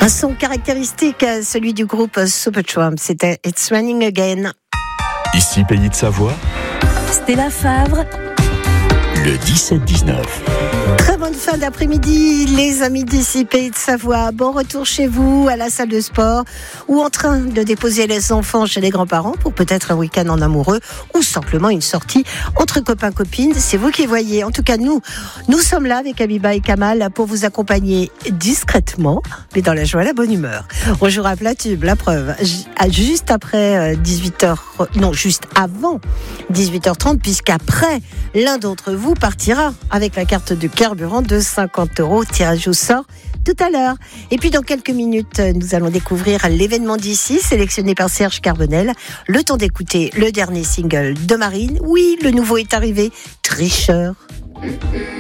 Un son caractéristique, celui du groupe Supertramp, c'était It's Raining Again. Ici Pays de Savoie, Stella Favre. le 17-19. Très bonne fin d'après-midi, les amis d'ici Pays de Savoie. Bon retour chez vous, à la salle de sport, ou en train de déposer les enfants chez les grands-parents pour peut-être un week-end en amoureux, ou simplement une sortie entre copains-copines. C'est vous qui voyez. En tout cas, nous sommes là avec Abiba et Kamal pour vous accompagner discrètement, mais dans la joie et la bonne humeur. On jouera à plat tube, la preuve, juste après 18h, non, juste avant 18h30, puisqu'après, l'un d'entre vous partira avec la carte de carburant de 50 €. Tirage au sort tout à l'heure. Et puis dans quelques minutes, nous allons découvrir l'événement d'ici, sélectionné par Serge Carbonel. Le temps d'écouter le dernier single de Marine. Oui, le nouveau est arrivé, Tricheur.